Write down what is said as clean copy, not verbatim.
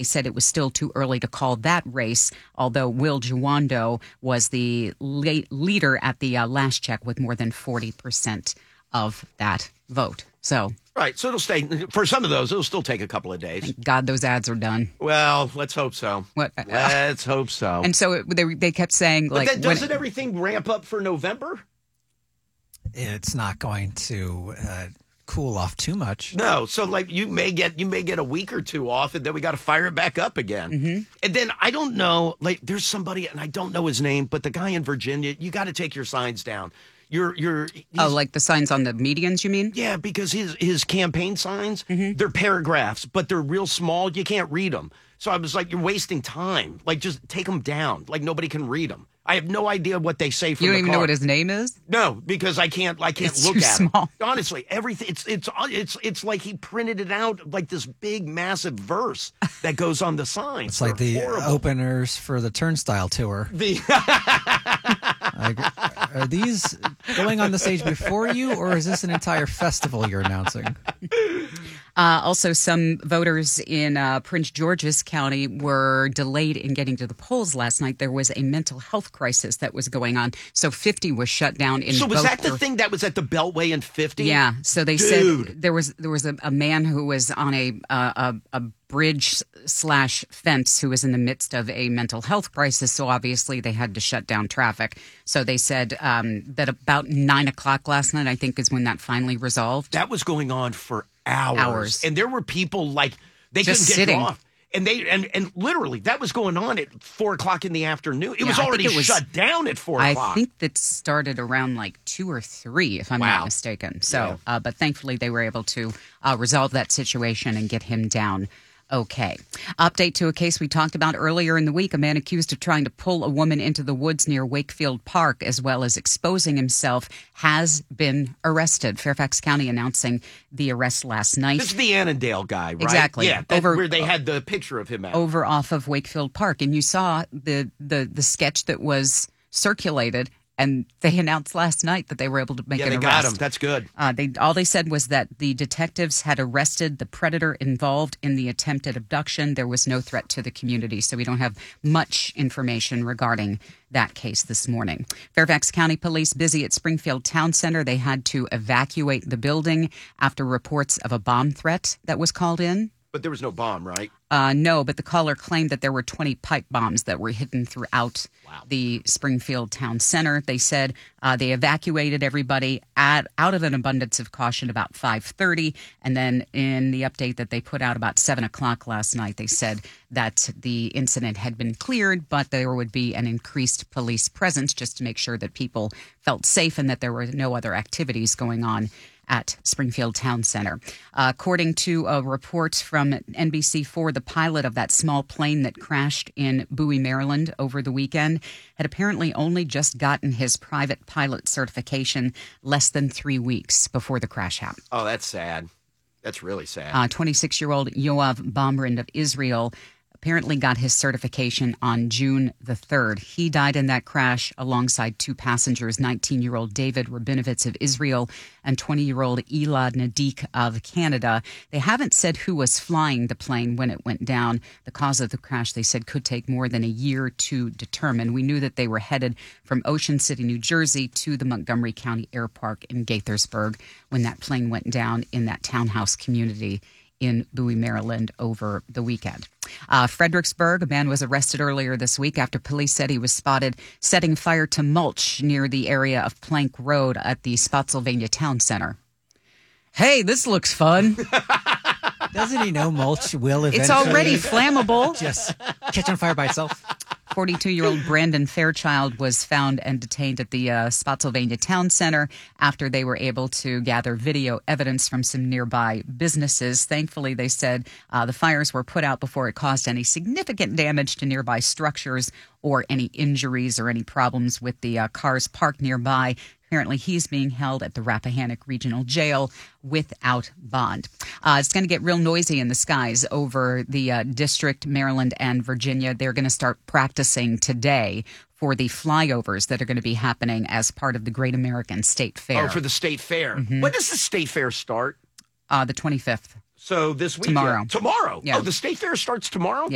said it was still too early to call that race, although Will Juwando was the leader at the last check with more than 40% of that vote. So, right. So it'll stay for some of those. It'll still take a couple of days. Thank God those ads are done. Well, let's hope so. Let's hope so. And so they kept saying, but then doesn't everything ramp up for November? It's not going to cool off too much. No. So like you may get a week or two off, and then we got to fire it back up again. Mm-hmm. And then I don't know. Like there's somebody, and I don't know his name, but the guy in Virginia, you got to take your signs down. Like the signs on the medians, you mean? Yeah, because his campaign signs, they're paragraphs, but they're real small. You can't read them. So I was like, you're wasting time. Like, just take them down. Like, nobody can read them. I have no idea what they say from You the don't even car. know what his name is? No, because I can't It's look too at small. it. Honestly, everything it's like he printed it out like this big massive verse that goes on the sign. It's like the openers for the Turnstile tour. Are these going on the stage before you, or is this an entire festival you're announcing? Also, some voters in Prince George's County were delayed in getting to the polls last night. There was a mental health crisis that was going on. So 50 was shut down in So was that the thing that was at the Beltway in 50? Yeah. So they said there was a man who was on a bridge/fence who was in the midst of a mental health crisis. So obviously they had to shut down traffic. So they said that about 9 o'clock last night, I think, is when that finally resolved. That was going on for hours. And there were people like they just couldn't get sitting off. And and literally that was going on at 4 o'clock in the afternoon. It was already shut down at 4 o'clock. I think that started around like 2 or 3, if I'm not mistaken. So, but thankfully they were able to resolve that situation and get him down. Okay. Update to a case we talked about earlier in the week. A man accused of trying to pull a woman into the woods near Wakefield Park as well as exposing himself has been arrested. Fairfax County announcing the arrest last night. This is the Annandale guy, right? Exactly. Yeah, where they had the picture of him at. Over off of Wakefield Park. And you saw the sketch that was circulated. And they announced last night that they were able to make an arrest. Yeah, they got him. That's good. All they said was that the detectives had arrested the predator involved in the attempted abduction. There was no threat to the community, so we don't have much information regarding that case this morning. Fairfax County Police busy at Springfield Town Center. They had to evacuate the building after reports of a bomb threat that was called in. But there was no bomb, right? No, but the caller claimed that there were 20 pipe bombs that were hidden throughout the Springfield Town Center. They said they evacuated everybody out of an abundance of caution about 5:30. And then in the update that they put out about 7 o'clock last night, they said that the incident had been cleared, but there would be an increased police presence just to make sure that people felt safe and that there were no other activities going on at Springfield Town Center. According to a report from NBC4, the pilot of that small plane that crashed in Bowie, Maryland over the weekend had apparently only just gotten his private pilot certification less than 3 weeks before the crash happened. Oh, that's sad. That's really sad. 26-year-old Yoav Bomrand of Israel apparently got his certification on June the 3rd. He died in that crash alongside 2 passengers, 19-year-old David Rabinovitz of Israel and 20-year-old Elad Nadik of Canada. They haven't said who was flying the plane when it went down. The cause of the crash, they said, could take more than a year to determine. We knew that they were headed from Ocean City, New Jersey to the Montgomery County Air Park in Gaithersburg when that plane went down in that townhouse community in Bowie, Maryland over the weekend. Fredericksburg, a man was arrested earlier this week after police said he was spotted setting fire to mulch near the area of Plank Road at the Spotsylvania Town Center. Hey, this looks fun. Doesn't he know mulch will eventually... It's already flammable. Just catch on fire by itself. 42-year-old Brandon Fairchild was found and detained at the Spotsylvania Town Center after they were able to gather video evidence from some nearby businesses. Thankfully, they said the fires were put out before it caused any significant damage to nearby structures or any injuries or any problems with the cars parked nearby. Apparently, he's being held at the Rappahannock Regional Jail without bond. It's going to get real noisy in the skies over the District, Maryland, and Virginia. They're going to start practicing today for the flyovers that are going to be happening as part of the Great American State Fair. Oh, for the State Fair. Mm-hmm. When does the State Fair start? The 25th. So this weekend. Tomorrow. Tomorrow? Yeah. Oh, the State Fair starts tomorrow? Yeah.